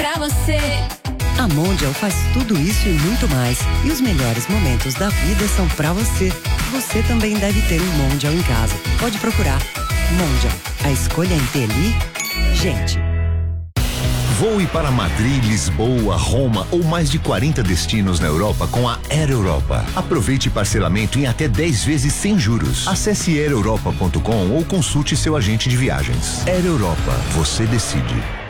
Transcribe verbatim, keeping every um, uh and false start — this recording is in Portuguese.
pra você. A Mondial faz tudo isso e muito mais. E os melhores momentos da vida são pra você. Você também deve ter um Mondial em casa. Pode procurar. Mondial, a escolha inteligente. Voe para Madrid, Lisboa, Roma ou mais de quarenta destinos na Europa com a Air Europa. Aproveite parcelamento em até dez vezes sem juros. Acesse air europa ponto com ou consulte seu agente de viagens. Air Europa, você decide.